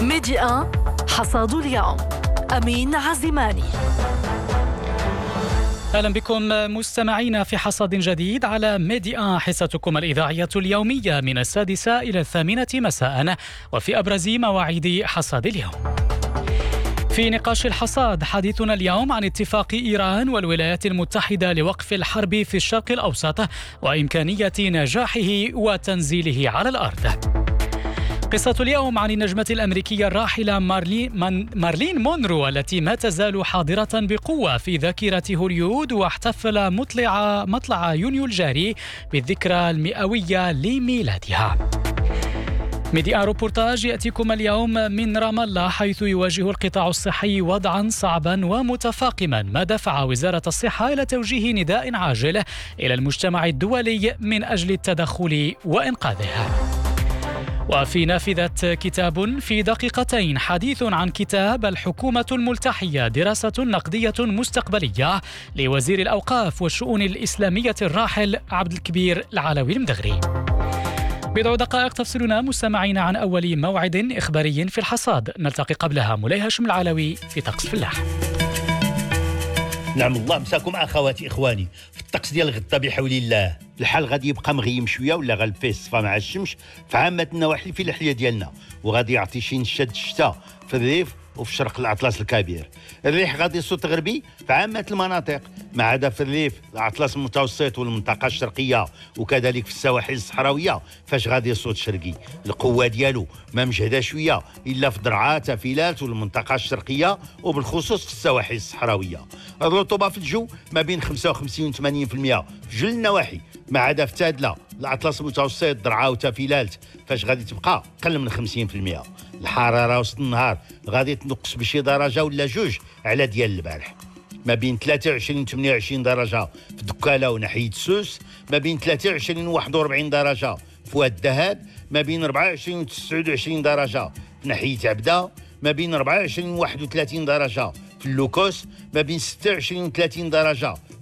ميديا حصاد اليوم. أمين عزيماني. أهلا بكم مستمعينا في حصاد جديد على ميديا، حصتكم الإذاعية اليومية من 6 إلى 8 مساء، وفي أبرز مواعيد حصاد اليوم. في نقاش الحصاد حديثنا اليوم عن اتفاق إيران والولايات المتحدة لوقف الحرب في الشرق الأوسط وإمكانية نجاحه وتنزيله على الأرض. قصة اليوم عن النجمة الأمريكية الراحلة مارلين مونرو التي ما تزال حاضرة بقوة في ذاكرة هوليوود، واحتفل مطلع يونيو الجاري بالذكرى المئوية لميلادها. ميديا روبورتاج يأتيكم اليوم من رام الله، حيث يواجه القطاع الصحي وضعا صعبا ومتفاقما، ما دفع وزارة الصحة إلى توجيه نداء عاجل إلى المجتمع الدولي من أجل التدخل وإنقاذه. وفي نافذة كتاب في دقيقتين حديث عن كتاب الحكومة الملتحية، دراسة نقدية مستقبلية لوزير الأوقاف والشؤون الإسلامية الراحل عبد الكبير العلوي المدغري. بضع دقائق تفصلنا مستمعين عن أول موعد إخباري في الحصاد، نلتقي قبلها مولاي هاشم العلوي في طقس فلاح. نعم الله مساكم اخواتي اخواني. في الطقس ديال غدا بحول الله الحال غادي يبقى مغيم شويه ولا غالب فيه الصفا مع الشمس في عامه النواحي في الحليه ديالنا، وغادي يعطي شي نشاد الشتاء في الريف وفي الشرق الاطلس الكبير. الريح غادي يصوت غربي في عامه المناطق، ما عدا في الريف الاطلس المتوسط والمنطقه الشرقيه وكذلك في السواحل الصحراويه فاش غادي يصوت شرقي. القوه ديالو ما مجهده شويه الا في درعا تافيلات والمنطقه الشرقيه وبالخصوص في السواحل الصحراويه. الرطوبه في الجو ما بين 55 و 80% في جل النواحي، ما عدا في تادله الاطلس المتوسط درعا وتافيلات فاش غادي تبقى قل من 50%. الحراره وسط النهار غادي تنقص بشي درجه ولا جوج على ديال البارح، ما بين 23 و 28 درجه في دكاله وناحيه سوس، ما بين 23 و 41 درجه في واد الذهب، ما بين 24 و 29 درجه في ناحيه عبده، ما بين 24 و 31 درجه في اللوكوس، ما بين 26 و 30 درجه